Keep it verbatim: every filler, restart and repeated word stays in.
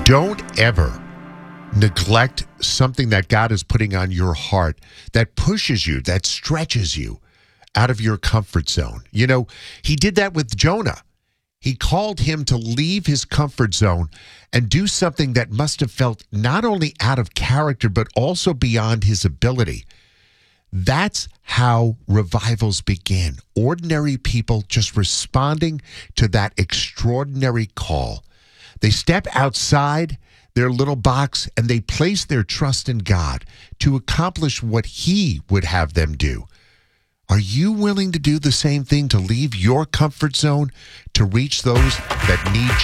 Don't ever neglect something that God is putting on your heart that pushes you, that stretches you out of your comfort zone. You know, he did that with Jonah. He called him to leave his comfort zone and do something that must have felt not only out of character, but also beyond his ability. That's how revivals begin. Ordinary people just responding to that extraordinary call. They step outside their little box and they place their trust in God to accomplish what he would have them do. Are you willing to do the same thing, to leave your comfort zone to reach those that need